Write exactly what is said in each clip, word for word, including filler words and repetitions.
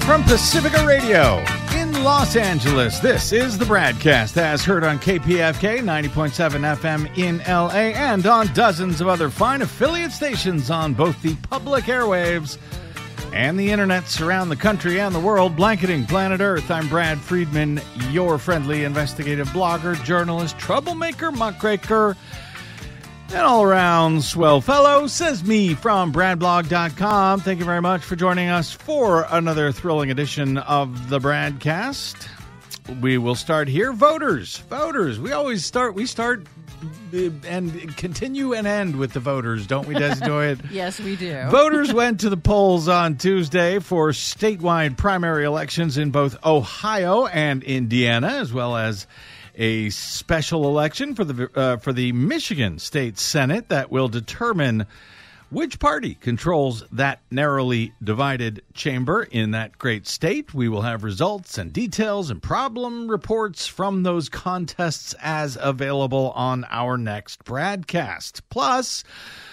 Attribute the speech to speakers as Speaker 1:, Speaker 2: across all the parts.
Speaker 1: From Pacifica Radio in Los Angeles, this is the BradCast, as heard on K P F K ninety point seven F M in L A and on dozens of other fine affiliate stations on both the public airwaves and the internets around the country and the world, blanketing planet Earth. I'm Brad Friedman, your friendly investigative blogger, journalist, troublemaker, muckraker, and all-around swell fellow, says me from brad blog dot com. Thank you very much for joining us for another thrilling edition of the BradCast. We will start here. Voters. Voters. We always start, we start and continue and end with the voters, don't we, Des Doyen?
Speaker 2: Yes, we do.
Speaker 1: Voters went to the polls on Tuesday for statewide primary elections in both Ohio and Indiana, as well as a special election for the uh, for the Michigan State Senate that will determine which party controls that narrowly divided chamber in that great state. We will have results and details and problem reports from those contests as available on our next BradCast. Plus,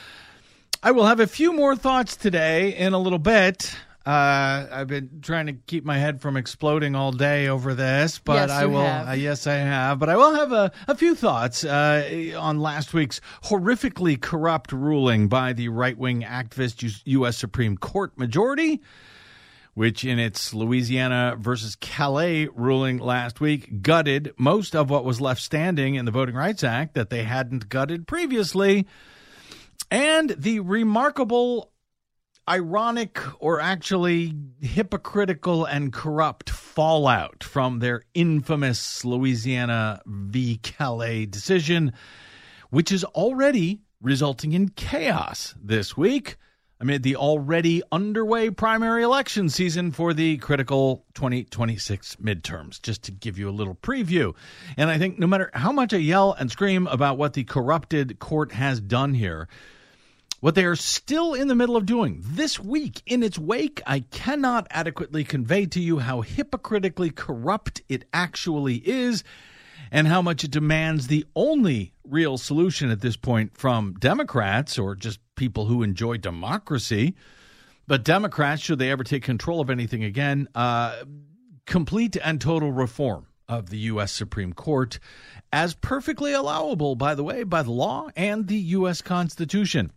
Speaker 1: I will have a few more thoughts today in a little bit. Uh, I've been trying to keep my head from exploding all day over this, but
Speaker 2: yes,
Speaker 1: I
Speaker 2: you
Speaker 1: will.
Speaker 2: have.
Speaker 1: Uh, yes, I have. But I will have a, a few thoughts uh, on last week's horrifically corrupt ruling by the right-wing activist U S Supreme Court majority, which in its Louisiana versus Calais ruling last week gutted most of what was left standing in the Voting Rights Act that they hadn't gutted previously, and the remarkable, ironic, or actually hypocritical and corrupt fallout from their infamous Louisiana v. Calais decision, which is already resulting in chaos this week amid the already underway primary election season for the critical twenty twenty-six midterms, just to give you a little preview. And I think no matter how much I yell and scream about what the corrupted court has done here, what they are still in the middle of doing this week in its wake, I cannot adequately convey to you how hypocritically corrupt it actually is and how much it demands the only real solution at this point from Democrats, or just people who enjoy democracy. But Democrats, should they ever take control of anything again, uh, complete and total reform of the U S Supreme Court, as perfectly allowable, by the way, by the law and the U S Constitution.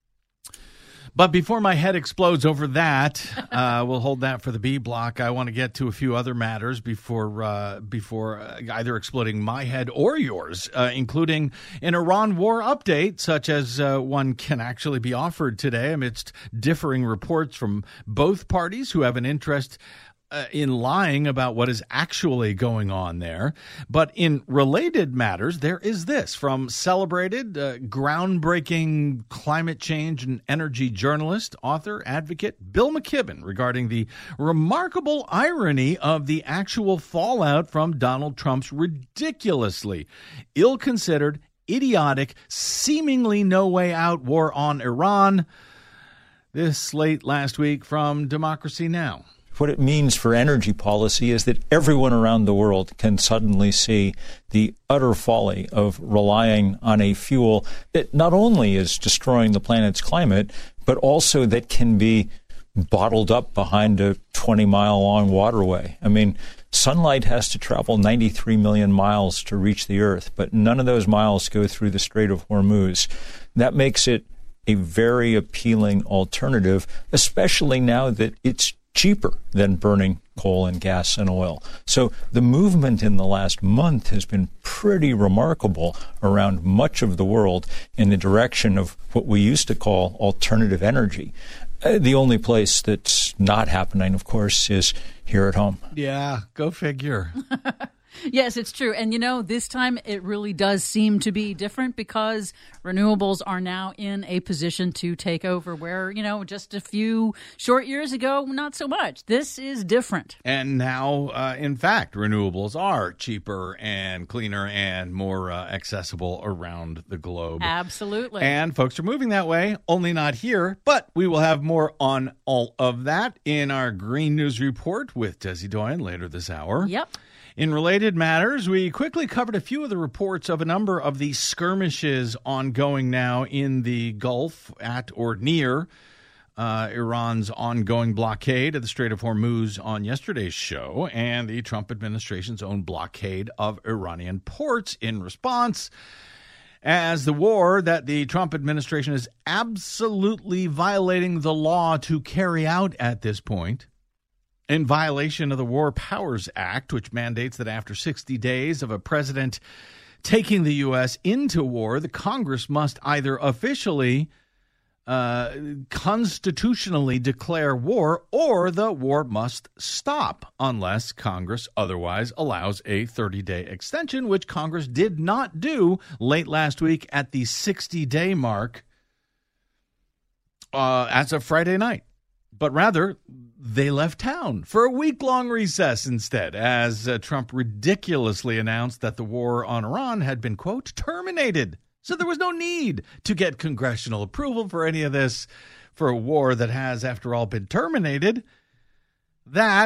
Speaker 1: But before my head explodes over that, uh, we'll hold that for the B block. I want to get to a few other matters before uh, before either exploding my head or yours, uh, including an Iran war update, such as uh, one can actually be offered today amidst differing reports from both parties who have an interest Uh, in lying about what is actually going on there. But in related matters, there is this from celebrated, uh, groundbreaking climate change and energy journalist, author, advocate Bill McKibben regarding the remarkable irony of the actual fallout from Donald Trump's ridiculously ill-considered, idiotic, seemingly no way out war on Iran. This late last week from Democracy Now!
Speaker 3: What it means for energy policy is that everyone around the world can suddenly see the utter folly of relying on a fuel that not only is destroying the planet's climate, but also that can be bottled up behind a twenty-mile-long waterway. I mean, sunlight has to travel ninety-three million miles to reach the Earth, but none of those miles go through the Strait of Hormuz. That makes it a very appealing alternative, especially now that it's cheaper than burning coal and gas and oil. So the movement in the last month has been pretty remarkable around much of the world in the direction of what we used to call alternative energy. Uh, the only place that's not happening, of course, is here at home.
Speaker 1: Yeah, go figure.
Speaker 2: Yes, it's true. And, you know, this time it really does seem to be different because renewables are now in a position to take over where, you know, just a few short years ago, not so much. This is different.
Speaker 1: And now, uh, in fact, renewables are cheaper and cleaner and more uh, accessible around the globe.
Speaker 2: Absolutely.
Speaker 1: And folks are moving that way, only not here. But we will have more on all of that in our Green News Report with Desi Doyen later this hour.
Speaker 2: Yep.
Speaker 1: In related matters, we quickly covered a few of the reports of a number of the skirmishes ongoing now in the Gulf at or near uh, Iran's ongoing blockade of the Strait of Hormuz on yesterday's show and the Trump administration's own blockade of Iranian ports in response, as the war that the Trump administration is absolutely violating the law to carry out at this point, in violation of the War Powers Act, which mandates that after sixty days of a president taking the U S into war, the Congress must either officially, uh, constitutionally declare war, or the war must stop unless Congress otherwise allows a thirty-day extension, which Congress did not do late last week at the sixty-day mark uh, as of Friday night. But rather, they left town for a week-long recess instead, as uh, Trump ridiculously announced that the war on Iran had been, quote, terminated. So there was no need to get congressional approval for any of this, for a war that has, after all, been terminated. That